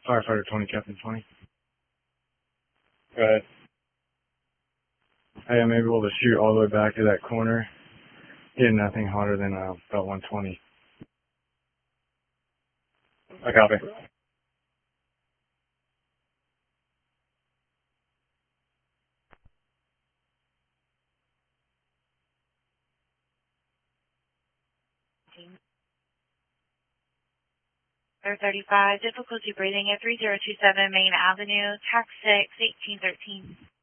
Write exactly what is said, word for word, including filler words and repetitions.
Firefighter twenty, Captain twenty. Go ahead. I am able to shoot all the way back to that corner, hitting nothing hotter than uh, about one twenty. I copy. Air thirty-five, difficulty breathing at three zero two seven Main Avenue, tax six, eighteen thirteen.